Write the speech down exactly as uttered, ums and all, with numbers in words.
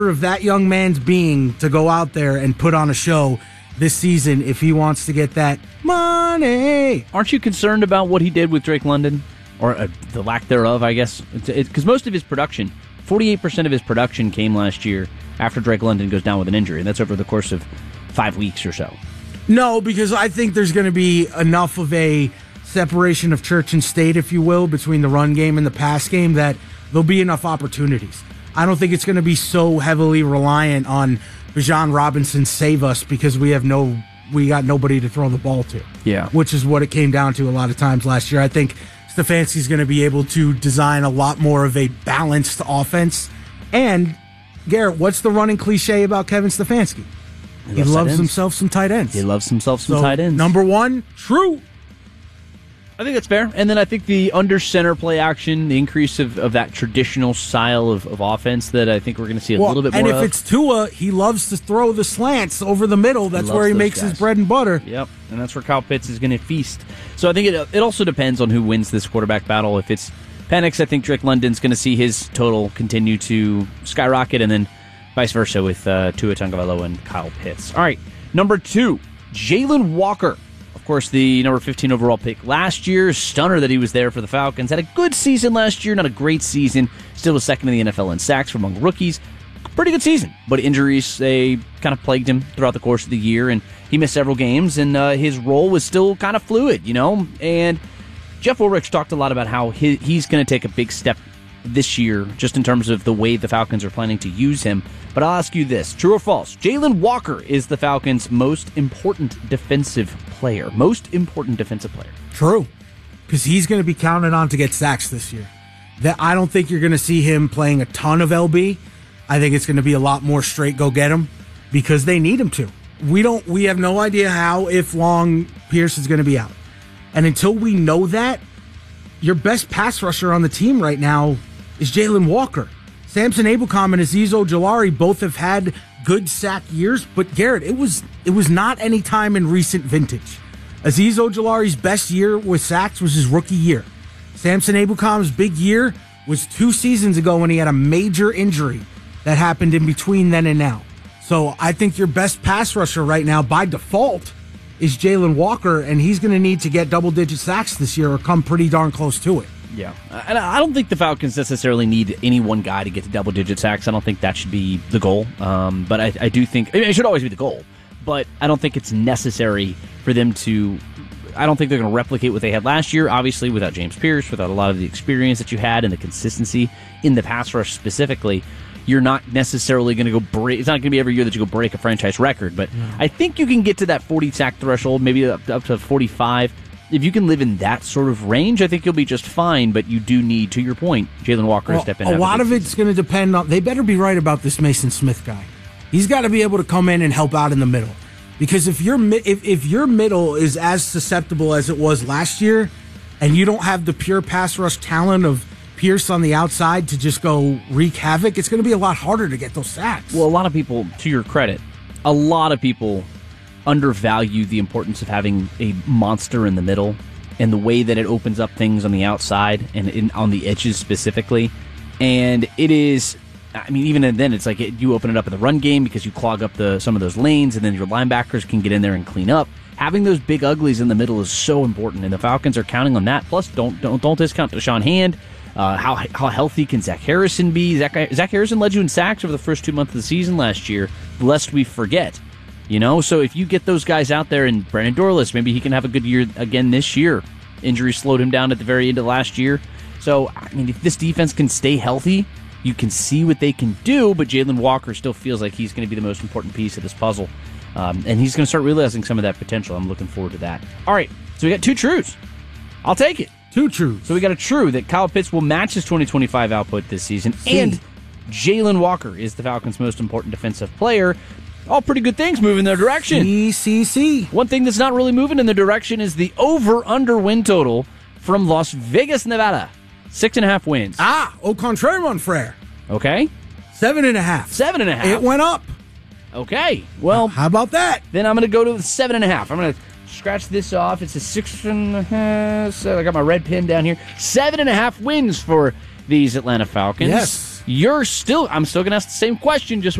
of that young man's being to go out there and put on a show this season if he wants to get that money. Aren't you concerned about what he did with Drake London? Or uh, the lack thereof, I guess? Because most of his production, forty-eight percent of his production came last year after Drake London goes down with an injury, and that's over the course of five weeks or so. No, because I think there's going to be enough of a separation of church and state, if you will, between the run game and the pass game that there'll be enough opportunities. I don't think it's going to be so heavily reliant on Bijan Robinson save us because we have no, we got nobody to throw the ball to. Yeah. Which is what it came down to a lot of times last year. I think Stefanski's going to be able to design a lot more of a balanced offense. And, Garrett, what's the running cliche about Kevin Stefanski? He, he loves himself some tight ends. He loves himself some so, tight ends. Number one, true. I think that's fair. And then I think the under center play action, the increase of, of that traditional style of, of offense that I think we're going to see a well, little bit more of. of. And if it's Tua, he loves to throw the slants over the middle. That's he where he makes guys. his bread and butter. Yep, and that's where Kyle Pitts is going to feast. So I think it it also depends on who wins this quarterback battle. If it's Penix, I think Drake London's going to see his total continue to skyrocket, and then vice versa with uh, Tua Tagovailoa and Kyle Pitts. All right, number two, Jalen Walker. Of course, the number fifteen overall pick last year. Stunner that he was there for the Falcons. Had a good season last year, not a great season. Still was second in the N F L in sacks among rookies. Pretty good season, but injuries, they kind of plagued him throughout the course of the year, and he missed several games, and uh, his role was still kind of fluid, you know? And Jeff Ulrich talked a lot about how he, he's going to take a big step this year, just in terms of the way the Falcons are planning to use him. But I'll ask you this, true or false? Jalen Walker is the Falcons' most important defensive player. Most important defensive player. True, because he's going to be counted on to get sacks this year. That I don't think you're going to see him playing a ton of L B. I think it's going to be a lot more straight go get him because they need him to. We don't. We have no idea how, if long, Pierce is going to be out. And until we know that, your best pass rusher on the team right now is Jalen Walker. Samson Ebukam and Azeez Ojulari both have had good sack years, but Garrett, it was it was not any time in recent vintage. Azeez Ojulari's best year with sacks was his rookie year. Samson Ebukam's big year was two seasons ago when he had a major injury that happened in between then and now. So I think your best pass rusher right now, by default, is Jalen Walker, and he's going to need to get double-digit sacks this year or come pretty darn close to it. Yeah, and I don't think the Falcons necessarily need any one guy to get to double-digit sacks. I don't think that should be the goal. Um, but I, I do think I mean, it should always be the goal. But I don't think it's necessary for them to. I don't think they're going to replicate what they had last year. Obviously, without James Pierce, without a lot of the experience that you had and the consistency in the pass rush specifically, you're not necessarily going to go break. It's not going to be every year that you go break a franchise record. But mm. I think you can get to that forty sack threshold, maybe up, up to forty-five. If you can live in that sort of range, I think you'll be just fine, but you do need, to your point, Jalen Walker well, to step in. A lot of it's going to depend on, they better be right about this Mason Smith guy. He's got to be able to come in and help out in the middle. Because if your if, if your middle is as susceptible as it was last year, and you don't have the pure pass rush talent of Pierce on the outside to just go wreak havoc, it's going to be a lot harder to get those sacks. Well, a lot of people, to your credit, a lot of people undervalue the importance of having a monster in the middle and the way that it opens up things on the outside and in, on the edges specifically. And it is, I mean, even then, it's like it, you open it up in the run game because you clog up the some of those lanes, and then your linebackers can get in there and clean up. Having those big uglies in the middle is so important, and the Falcons are counting on that. Plus, don't don't don't discount Deshaun Hand. Uh, how how healthy can Zach Harrison be? Zach, Zach Harrison led you in sacks over the first two months of the season last year, lest we forget. You know, so if you get those guys out there, and Brandon Dorlus, maybe he can have a good year again this year. Injury slowed him down at the very end of last year. So, I mean, if this defense can stay healthy, you can see what they can do, but Jalen Walker still feels like he's going to be the most important piece of this puzzle. Um, and he's going to start realizing some of that potential. I'm looking forward to that. All right, so we got two truths. I'll take it. Two truths. So we got a true that Kyle Pitts will match his twenty twenty-five output this season, See. and Jalen Walker is the Falcons' most important defensive player. All pretty good things moving in their direction. C C C. One thing that's not really moving in their direction is the over-under win total from Las Vegas, Nevada. Six and a half wins. Ah, au contraire, mon frère. Okay. Seven and a half. Seven and a half. It went up. Okay. Well, how about that? Then I'm going to go to the seven and a half. I'm going to scratch this off. It's a six and a half. So I got my red pen down here. Seven and a half wins for these Atlanta Falcons. Yes. You're still, I'm still going to ask the same question, just